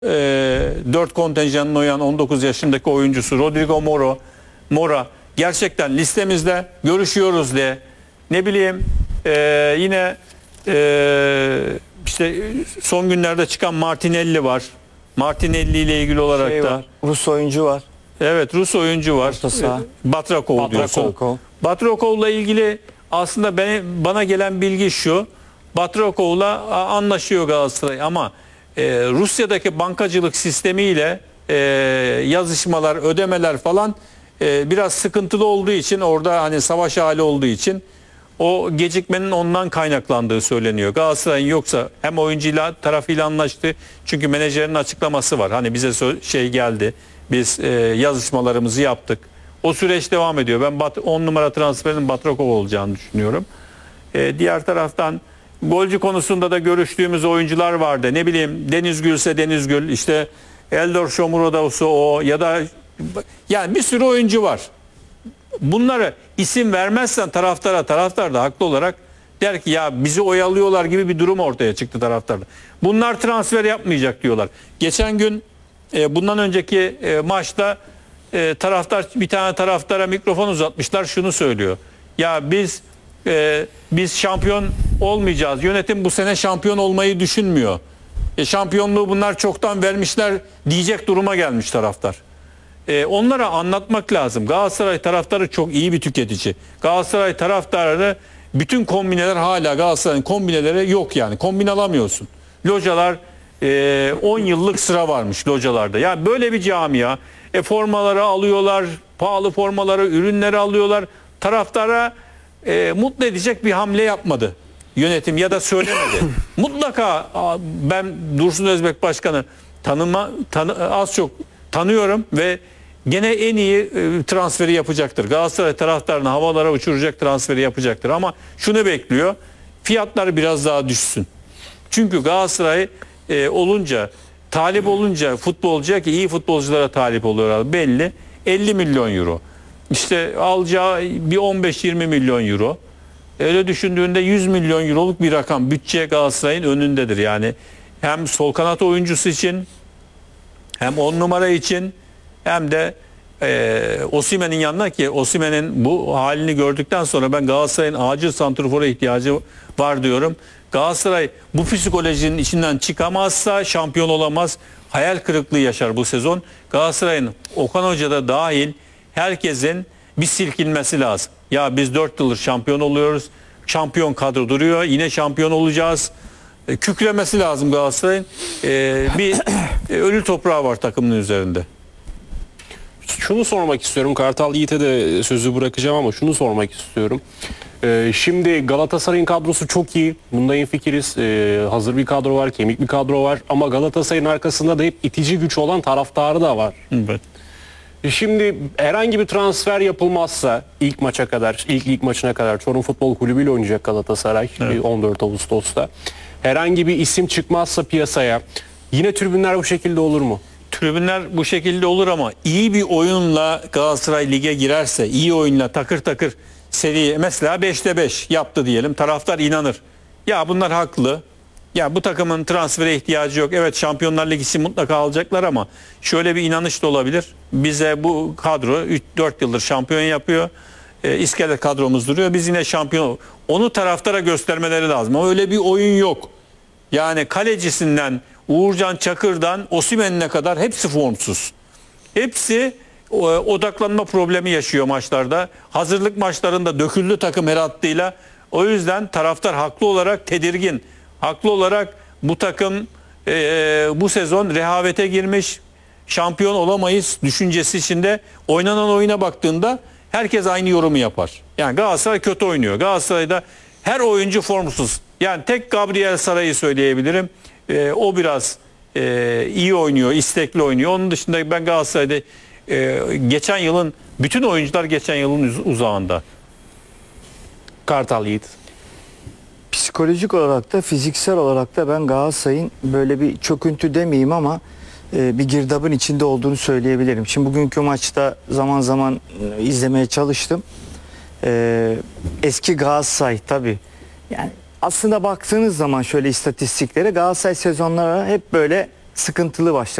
4 kontenjanına uyan 19 yaşındaki oyuncusu Rodrigo Mora gerçekten listemizde, görüşüyoruz de. Ne bileyim yine işte son günlerde çıkan Martinelli var. Martinelli ile ilgili olarak da var. Rus oyuncu var. evet, Rus oyuncu var. Batrakov diyorsun. Batrakov'la ilgili aslında bana gelen bilgi şu. Batrakov'la anlaşıyor Galatasaray ama Rusya'daki bankacılık sistemiyle yazışmalar, ödemeler falan biraz sıkıntılı olduğu için, orada hani savaş hali olduğu için o gecikmenin ondan kaynaklandığı söyleniyor. Galatasaray'ın yoksa hem oyuncuyla tarafıyla anlaştı. Çünkü menajerin açıklaması var. Hani bize geldi. Biz yazışmalarımızı yaptık. O süreç devam ediyor. Ben 10 numara transferinin Batrakov olacağını düşünüyorum. Diğer taraftan golcü konusunda da görüştüğümüz oyuncular vardı. Ne bileyim, Deniz Gülse Deniz Gül, işte Eldor Shomurodov'su o, ya da yani bir sürü oyuncu var. Bunları isim vermezsen taraftar da haklı olarak der ki ya bizi oyalıyorlar gibi bir durum ortaya çıktı taraftarda. Bunlar transfer yapmayacak diyorlar. Geçen gün bundan önceki maçta bir tane taraftara mikrofon uzatmışlar, şunu söylüyor. Ya biz şampiyon olmayacağız. Yönetim bu sene şampiyon olmayı düşünmüyor. Şampiyonluğu bunlar çoktan vermişler diyecek duruma gelmiş taraftar. Onlara anlatmak lazım. Galatasaray taraftarı çok iyi bir tüketici. Galatasaray taraftarı bütün kombineler, hala Galatasaray'ın kombineleri yok yani. Kombin alamıyorsun. Localar 10 yıllık sıra varmış localarda. Yani böyle bir camia. Formaları alıyorlar, pahalı formaları, ürünleri alıyorlar. Taraftara mutlu edecek bir hamle yapmadı yönetim, ya da söylemedi. Mutlaka ben Dursun Özbek Başkanı az çok tanıyorum ve gene en iyi transferi yapacaktır. Galatasaray taraftarını havalara uçuracak transferi yapacaktır. Ama şunu bekliyor: fiyatlar biraz daha düşsün. Çünkü Galatasaray talip olunca futbolcuya, ki iyi futbolculara talip oluyor belli, 50 milyon euro. İşte alacağı bir 15-20 milyon euro. Öyle düşündüğünde 100 milyon euroluk bir rakam. Bütçe Galatasaray'ın önündedir. Yani hem sol kanat oyuncusu için, hem 10 numara için, hem de Osimhen'in yanına, ki Osimhen'in bu halini gördükten sonra ben Galatasaray'ın acil santrfora ihtiyacı var diyorum. Galatasaray bu psikolojinin içinden çıkamazsa şampiyon olamaz. Hayal kırıklığı yaşar bu sezon. Galatasaray'ın, Okan Hoca da dahil, herkesin bir silkinmesi lazım. Ya biz 4 yıldır şampiyon oluyoruz. Şampiyon kadro duruyor. Yine şampiyon olacağız. Kükremesi lazım Galatasaray'ın. Bir ölü toprağı var takımın üzerinde. Şunu sormak istiyorum. Kartal Yiğit'e de sözü bırakacağım ama şunu sormak istiyorum. Şimdi Galatasaray'ın kadrosu çok iyi. Bunda hemfikiriz. Hazır bir kadro var, kemik bir kadro var. Ama Galatasaray'ın arkasında da hep itici güç olan taraftarı da var. Evet. Şimdi herhangi bir transfer yapılmazsa ilk lig maçına kadar Çorum Futbol Kulübü ile oynayacak Galatasaray, evet, 14 Ağustos'ta. Herhangi bir isim çıkmazsa piyasaya, yine tribünler bu şekilde olur mu? Tribünler bu şekilde olur ama iyi bir oyunla Galatasaray lige girerse, iyi oyunla takır takır seri, mesela 5'te 5 yaptı diyelim, taraftar inanır. Ya bunlar haklı. Ya bu takımın transfere ihtiyacı yok. Evet, Şampiyonlar Ligi için mutlaka alacaklar ama şöyle bir inanış da olabilir: bize bu kadro 3-4 yıldır şampiyon yapıyor. İskelet kadromuz duruyor. Biz yine şampiyon. Onu taraftara göstermeleri lazım. Ama öyle bir oyun yok. Yani kalecisinden Uğurcan Çakır'dan Osimhen'ine kadar hepsi formsuz. Hepsi odaklanma problemi yaşıyor maçlarda. Hazırlık maçlarında döküldü takım her hattıyla. O yüzden taraftar haklı olarak tedirgin. Haklı olarak bu takım bu sezon rehavete girmiş, şampiyon olamayız düşüncesi içinde. Oynanan oyuna baktığında herkes aynı yorumu yapar. Yani Galatasaray kötü oynuyor. Galatasaray'da her oyuncu formsuz. Yani tek Gabriel Saray'ı söyleyebilirim. O biraz iyi oynuyor, istekli oynuyor. Onun dışında ben Galatasaray'da geçen yılın bütün oyuncular geçen yılın uzağında. Kartal Yiğit. Psikolojik olarak da fiziksel olarak da ben Galatasaray'ın böyle bir çöküntü demeyeyim ama bir girdabın içinde olduğunu söyleyebilirim. Şimdi bugünkü maçta zaman zaman izlemeye çalıştım. Eski Galatasaray tabii. Yani aslında baktığınız zaman şöyle istatistiklere, Galatasaray sezonları hep böyle sıkıntılı başladı.